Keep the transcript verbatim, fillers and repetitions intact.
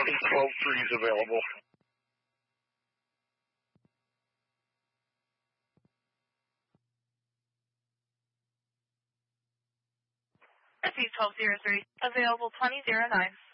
twelve three is available. Receive twelve zero three, available twenty zero nine.